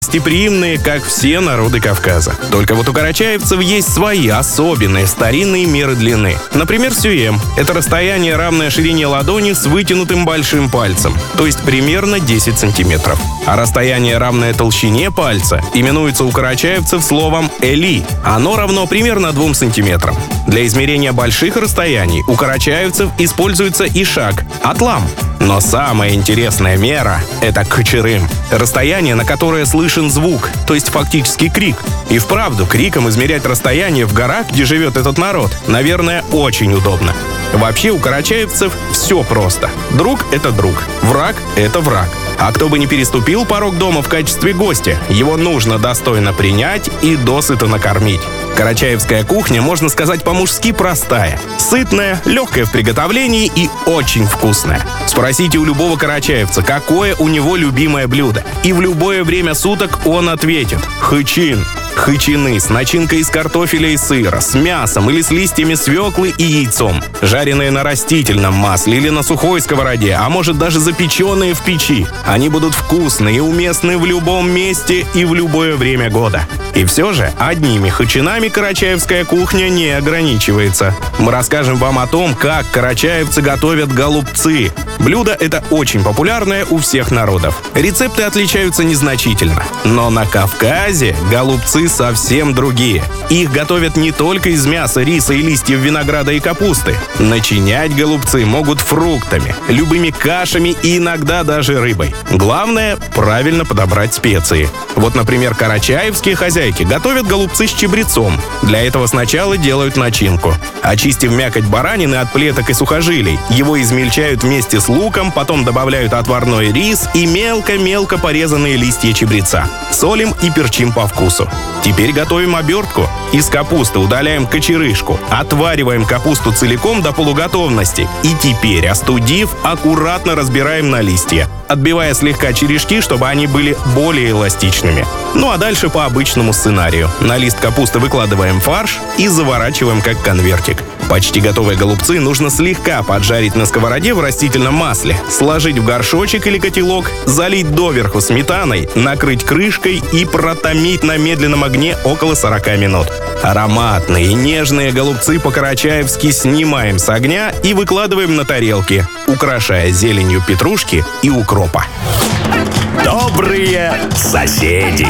гостеприимные, как все народы Кавказа. Только вот у карачаевцев есть свои особенные старинные меры длины. Например, сюем – это расстояние, равное ширине ладони с вытянутым большим пальцем, то есть примерно 10 сантиметров. А расстояние, равное толщине пальца, именуется у карачаевцев словом «эли». Оно равно примерно 2 сантиметрам. Для измерения больших расстояний у карачаевцев используется ишак – атлам. Но самая интересная мера – это кычырым. Расстояние, на которое слышен звук, то есть фактически крик. И вправду, криком измерять расстояние в горах, где живет этот народ, наверное, очень удобно. Вообще у карачаевцев все просто. Друг — это друг, враг — это враг. А кто бы не переступил порог дома в качестве гостя, его нужно достойно принять и досыта накормить. Карачаевская кухня, можно сказать, по-мужски простая. Сытная, легкая в приготовлении и очень вкусная. Спросите у любого карачаевца, какое у него любимое блюдо. И в любое время суток он ответит – хычин. Хычины с начинкой из картофеля и сыра, с мясом или с листьями свеклы и яйцом. Жареные на растительном масле или на сухой сковороде, а может даже запеченные в печи. Они будут вкусны и уместны в любом месте и в любое время года. И все же одними хычинами карачаевская кухня не ограничивается. Мы расскажем вам о том, как карачаевцы готовят голубцы. Блюдо это очень популярное у всех народов. Рецепты отличаются незначительно. Но на Кавказе голубцы совсем другие. Их готовят не только из мяса, риса и листьев винограда и капусты. Начинять голубцы могут фруктами, любыми кашами и иногда даже рыбой. Главное – правильно подобрать специи. Вот, например, карачаевские хозяйки готовят голубцы с чабрецом. Для этого сначала делают начинку. Очистив мякоть баранины от плеток и сухожилий, его измельчают вместе с луком, потом добавляют отварной рис и мелко-мелко порезанные листья чабреца. Солим и перчим по вкусу. Теперь готовим обертку. Из капусты удаляем кочерышку, отвариваем капусту целиком до полуготовности и теперь, остудив, аккуратно разбираем на листья, отбивая слегка черешки, чтобы они были более эластичными. Ну а дальше по обычному сценарию. На лист капусты выкладываем фарш и заворачиваем как конвертик. Почти готовые голубцы нужно слегка поджарить на сковороде в растительном масле, сложить в горшочек или котелок, залить доверху сметаной, накрыть крышкой и протомить на медленном огне около 40 минут. Ароматные и нежные голубцы по-карачаевски снимаем с огня и выкладываем на тарелки, украшая зеленью петрушки и укропа. Добрые соседи.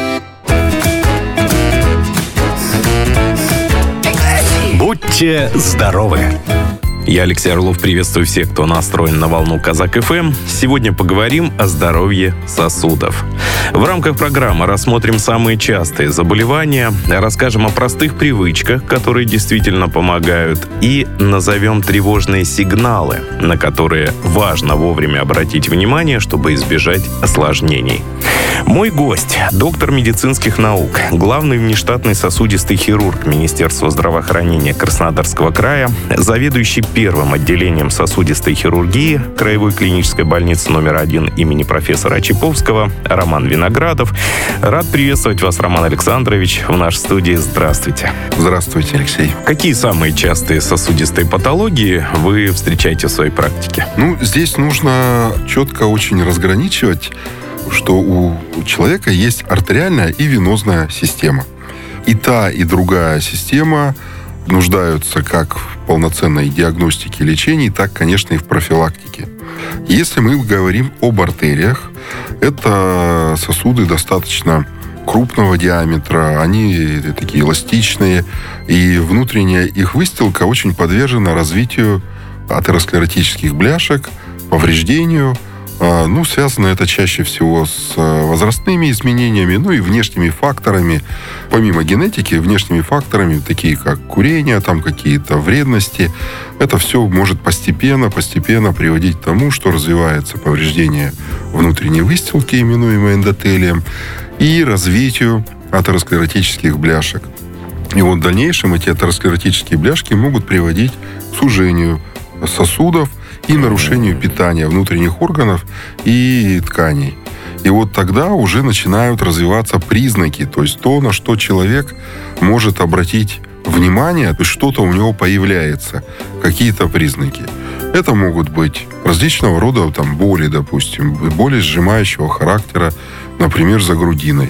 Будьте здоровы! Я, Алексей Орлов, приветствую всех, кто настроен на волну Казак ФМ. Сегодня поговорим о здоровье сосудов. В рамках программы рассмотрим самые частые заболевания, расскажем о простых привычках, которые действительно помогают, и назовем тревожные сигналы, на которые важно вовремя обратить внимание, чтобы избежать осложнений. Мой гость – доктор медицинских наук, главный внештатный сосудистый хирург Министерства здравоохранения Краснодарского края, заведующий первым отделением сосудистой хирургии Краевой клинической больницы номер 1 имени профессора Очаповского Роман Виноградов. Рад приветствовать вас, Роман Александрович, в нашей студии. Здравствуйте. Здравствуйте, Алексей. Какие самые частые сосудистые патологии вы встречаете в своей практике? Здесь нужно четко очень разграничивать, что у человека есть артериальная и венозная система. И та, и другая система нуждаются как в полноценной диагностике и лечении, так, конечно, и в профилактике. Если мы говорим об артериях, это сосуды достаточно крупного диаметра, они такие эластичные, и внутренняя их выстилка очень подвержена развитию атеросклеротических бляшек, повреждению. Связано это чаще всего с возрастными изменениями, и внешними факторами. Помимо генетики, внешними факторами, такие как курение, там какие-то вредности. Это все может постепенно приводить к тому, что развивается повреждение внутренней выстилки, именуемой эндотелием, и развитию атеросклеротических бляшек. И в дальнейшем эти атеросклеротические бляшки могут приводить к сужению сосудов и нарушению питания внутренних органов и тканей. И тогда уже начинают развиваться признаки, то есть то, на что человек может обратить внимание, то есть что-то у него появляется, какие-то признаки. Это могут быть различного рода боли, допустим, боли сжимающего характера, например, за грудиной.